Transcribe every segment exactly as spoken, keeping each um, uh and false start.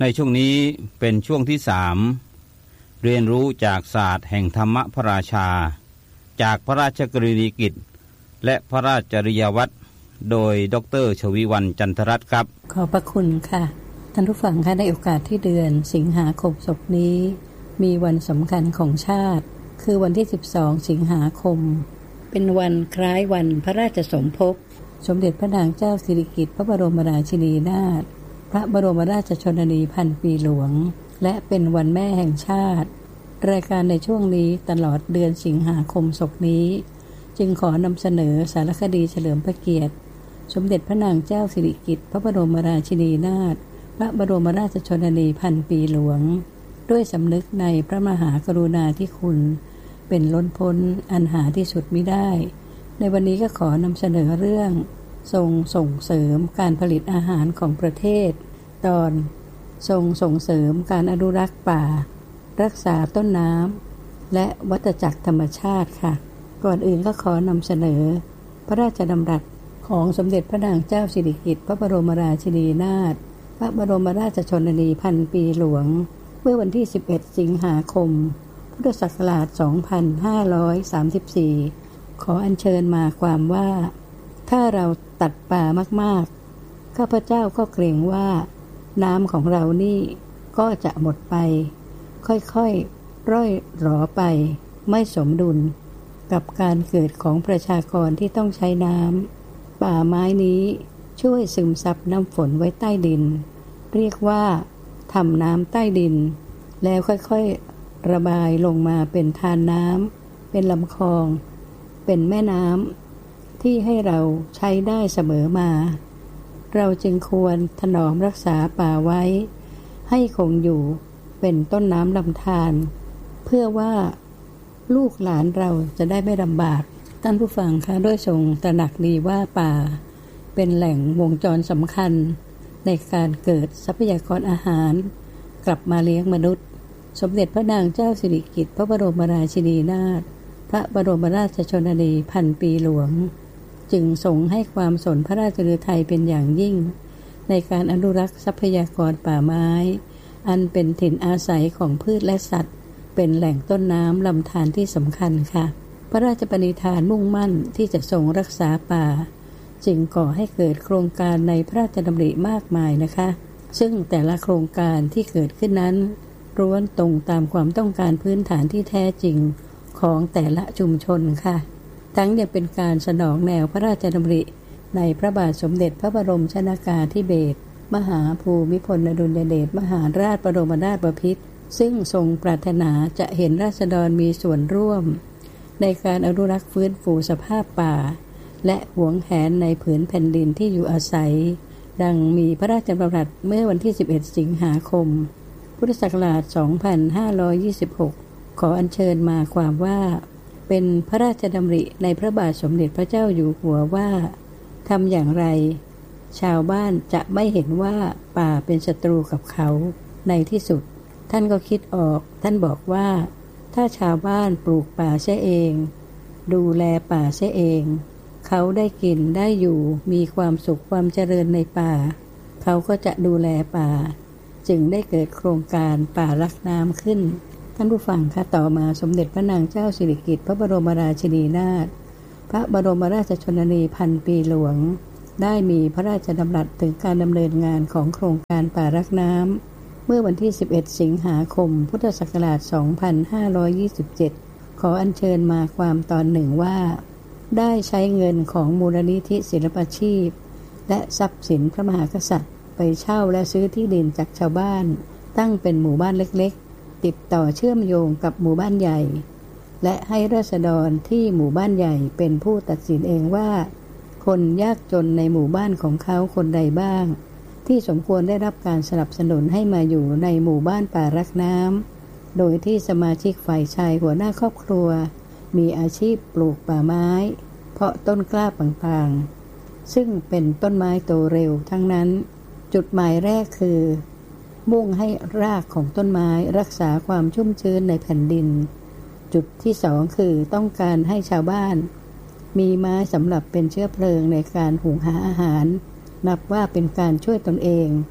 ในช่วงนี้เป็นช่วงที่สามเรียนรู้จากศาสตร์แห่งธรรมพระราชาจากพระราชกรณียกิจและพระราชจริยวัตรโดยดร.ชวีวรรณจันทรัตน์ครับขอบพระคุณค่ะท่านผู้ฟังคะในโอกาสที่เดือนสิงหาคมศกนี้มีวันสำคัญของชาติคือวันที่สิบสองสิงหาคมเป็นวันคล้ายวันพระราชสมภพสมเด็จพระนางเจ้าสิริกิติ์พระบรมราชินีนาถพระบรมราชชนนีพันปีหลวงและเป็นวันแม่แห่งชาติรายการในช่วงนี้ตลอดเดือนสิงหาคมศกนี้จึงขอนำเสนอสารคดีเฉลิมพระเกียรติสมเด็จพระนางเจ้าสิริกิติ์พระบรมราชินีนาถพระบรมราชชนนีพันปีหลวงด้วยสำนึกในพระมหากรุณาธิคุณเป็นล้นพ้นอันหาที่สุดมิได้ในวันนี้ก็ขอนำเสนอเรื่องทรงส่งเสริมการผลิตอาหารของประเทศตอนทรงส่งเสริมการอนุรักษ์ป่ารักษาต้นน้ำและวัฏจักรธรรมชาติค่ะก่อนอื่นก็ขอนำเสนอพระราชดำรัสของสมเด็จพระนางเจ้าสิริกิติ์พระบรมราชินีนาถพระบรมราชชนนีพันปีหลวงเมื่อวันที่สิบเอ็ดสิงหาคมพุทธศักราชสองพันห้าร้อยสามสิบสี่ขออัญเชิญมาความว่าถ้าเราตัดป่ามากๆข้าพเจ้าก็เกรงว่าน้ำของเรานี่ก็จะหมดไปค่อยๆร่อยหรอไปไม่สมดุลกับการเกิดของประชากรที่ต้องใช้น้ำป่าไม้นี้ช่วยซึมซับน้ำฝนไว้ใต้ดินเรียกว่าทำน้ำใต้ดินแล้วค่อยๆระบายลงมาเป็นทานน้ำเป็นลำคลองเป็นแม่น้ำที่ให้เราใช้ได้เสมอมาเราจึงควรถนอมรักษาป่าไว้ให้คงอยู่เป็นต้นน้ำลำธารเพื่อว่าลูกหลานเราจะได้ไม่ลำบากท่านผู้ฟังคะด้วยทรงตระหนักดีว่าป่าเป็นแหล่งวงจรสำคัญในการเกิดทรัพยากรอาหารกลับมาเลี้ยงมนุษย์สมเด็จพระนางเจ้าสิริกิติ์พระบรมราชินีนาถพระบรมราชชนนีพันปีหลวงจึงทรงให้ความสนพระราชฤทัยเป็นอย่างยิ่งในการอนุรักษ์ทรัพยากรป่าไม้อันเป็นถิ่นอาศัยของพืชและสัตว์เป็นแหล่งต้นน้ำลำธารที่สำคัญค่ะพระราชปณิธานมุ่งมั่นที่จะทรงรักษาป่าจึงก่อให้เกิดโครงการในพระราชดำริมากมายนะคะซึ่งแต่ละโครงการที่เกิดขึ้นนั้นล้วนตรงตามความต้องการพื้นฐานที่แท้จริงของแต่ละชุมชนค่ะทั้งยังเป็นการสนองแนวพระราชดำริในพระบาทสมเด็จพระบรมชนกาธิเบศรมหาภูมิพลอดุลยเดชมหาราชบรมนาถบพิตรซึ่งทรงปรารถนาจะเห็นราษฎรมีส่วนร่วมในการอนุรักษ์ฟื้นฟูสภาพป่าและหวงแหนในผืนแผ่นดินที่อยู่อาศัยดังมีพระราชดำรัสเมื่อวันที่สิบเอ็ดสิงหาคมพุทธศักราชสองพันห้าร้อยยี่สิบหกขออัญเชิญมาความว่าเป็นพระราชดำริในพระบาทสมเด็จพระเจ้าอยู่หัวว่าทำอย่างไรชาวบ้านจะไม่เห็นว่าป่าเป็นศัตรูกับเขาในที่สุดท่านก็คิดออกท่านบอกว่าถ้าชาวบ้านปลูกป่าเสียเองดูแลป่าเสียเองเขาได้กินได้อยู่มีความสุขความเจริญในป่าเขาก็จะดูแลป่าจึงได้เกิดโครงการป่ารักน้ำขึ้นท่านผู้ฟังคะต่อมาสมเด็จพระนางเจ้าสิริกิติ์พระบรมราชินีนาถพระบรมราชชนนีพันปีหลวงได้มีพระราชดำรัสถึงการดำเนินงานของโครงการป่ารักน้ำเมื่อวันที่สิบเอ็ดสิงหาคมพุทธศักราชสองพันห้าร้อยยี่สิบเจ็ดขออัญเชิญมาความตอนหนึ่งว่าได้ใช้เงินของมูลนิธิศิลปาชีพและทรัพย์สินพระมหากษัตริย์ไปเช่าและซื้อที่ดินจากชาวบ้านตั้งเป็นหมู่บ้านเล็กๆติดต่อเชื่อมโยงกับหมู่บ้านใหญ่และให้ราษฎรที่หมู่บ้านใหญ่เป็นผู้ตัดสินเองว่าคนยากจนในหมู่บ้านของเขาคนใดบ้างที่สมควรได้รับการสนับสนุนให้มาอยู่ในหมู่บ้านป่ารักน้ำโดยที่สมาชิกฝ่ายชายหัวหน้าครอบครัวมีอาชีพปลูกป่าไม้เพาะต้นกล้าต่างๆซึ่งเป็นต้นไม้โตเร็วทั้งนั้นจุดหมายแรกคือมุ่งให้รากของต้นไม้รักษาความชุ่มชื้นในแผ่นดินจุดที่สองคือต้องการให้ชาวบ้านมีไม้สำหรับเป็นเชื้อเพลิงในการหุงหาอาหารนับว่าเป็นการช่วยตนเอง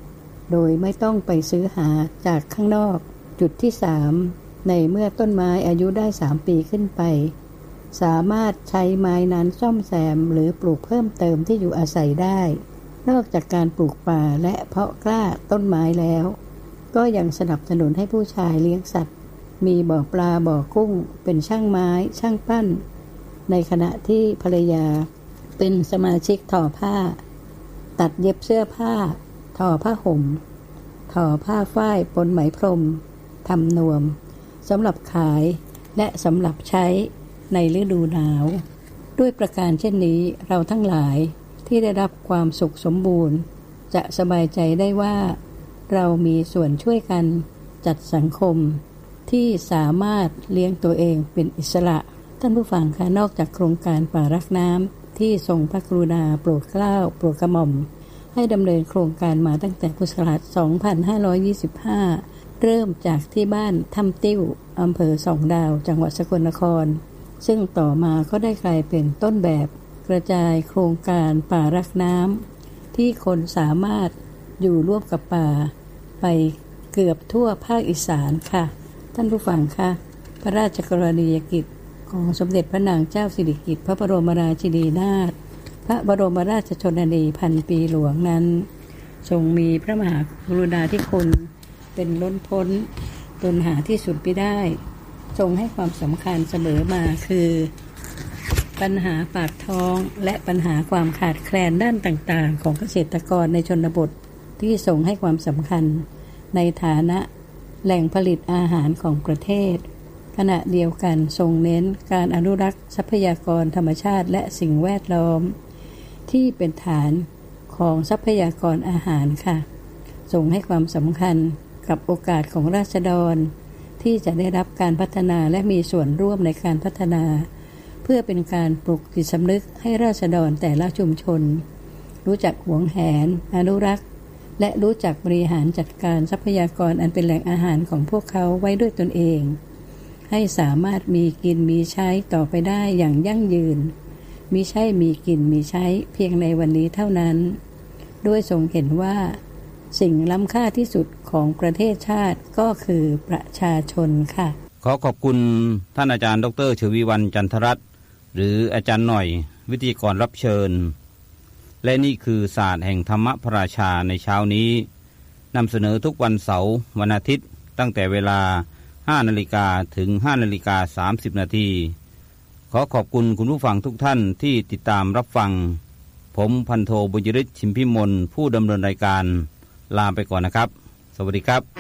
โดยไม่ต้องไปซื้อหาจากข้างนอกจุดที่สามในเมื่อต้นไม้อายุได้สามปีขึ้นไปสามารถใช้ไม้นั้นซ่อมแซมหรือปลูกเพิ่มเติมที่อยู่อาศัยได้นอกจากการปลูกป่าและเพาะกล้าต้นไม้แล้วก็ยังสนับสนุนให้ผู้ชายเลี้ยงสัตว์มีบ่อปลาบ่อกุ้งเป็นช่างไม้ช่างปั้นในขณะที่ภรรยาเป็นสมาชิกทอผ้าตัดเย็บเสื้อผ้าทอผ้าห่มทอผ้าฝ้ายปนไหมพรมทำนวมสำหรับขายและสำหรับใช้ในฤดูหนาวด้วยประการเช่นนี้เราทั้งหลายที่ได้รับความสุขสมบูรณ์จะสบายใจได้ว่าเรามีส่วนช่วยกันจัดสังคมที่สามารถเลี้ยงตัวเองเป็นอิสระท่านผู้ฟังคะนอกจากโครงการป่ารักน้ำที่ทรงพระกรุณาโปรดเกล้าโปรดกระหม่อมให้ดำเนินโครงการมาตั้งแต่พุทธศักราชสองพันห้าร้อยยี่สิบห้าเริ่มจากที่บ้านถ้ำติ้วอำเภอสองดาวจังหวัดสกลนครซึ่งต่อมาก็ได้กลายเป็นต้นแบบกระจายโครงการป่ารักน้ำที่คนสามารถอยู่ร่วมกับป่าไปเกือบทั่วภาคอีสานค่ะท่านผู้ฟังคะพระราชกรณียกิจของสมเด็จพระนางเจ้าสิริกิติ์พระบรมราชินีนาถพระบรมราชชนนีพันปีหลวงนั้นทรงมีพระมหากรุณาธิคุณเป็นล้นพ้นจนหาที่สุดไม่ได้ทรงให้ความสำคัญเสมอมาคือปัญหาปากท้องและปัญหาความขาดแคลนด้านต่างๆของเกษตรกรในชนบทที่ทรงให้ความสำคัญในฐานะแหล่งผลิตอาหารของประเทศขณะเดียวกันทรงเน้นการอนุรักษ์ทรัพยากรธรรมชาติและสิ่งแวดล้อมที่เป็นฐานของทรัพยากรอาหารค่ะทรงให้ความสำคัญกับโอกาสของราษฎรที่จะได้รับการพัฒนาและมีส่วนร่วมในการพัฒนาเพื่อเป็นการปลุกจิตสำนึกให้ราษฎรแต่ละชุมชนรู้จักหวงแหนอนุรักษ์และรู้จักบริหารจัดการทรัพยากรอันเป็นแหล่งอาหารของพวกเขาไว้ด้วยตนเองให้สามารถมีกินมีใช้ต่อไปได้อย่างยั่งยืนมิใช่มีกินมีใช้เพียงในวันนี้เท่านั้นด้วยทรงเห็นว่าสิ่งล้ำค่าที่สุดของประเทศชาติก็คือประชาชนค่ะขอขอบคุณท่านอาจารย์ดร.ชวีวรรณจันทรัตน์หรืออาจารย์หน่อยวิทยากรรับเชิญและนี่คือศาสตร์แห่งธรรมพระราชาในเช้านี้นำเสนอทุกวันเสาร์วันอาทิตย์ตั้งแต่เวลา ห้านาฬิกา ถึง ห้านาฬิกาสามสิบนาทีขอขอบคุณคุณผู้ฟังทุกท่านที่ติดตามรับฟังผมพันโทบุญยฤทธิ์ชิมพิมลผู้ดำเนินรายการลาไปก่อนนะครับสวัสดีครับ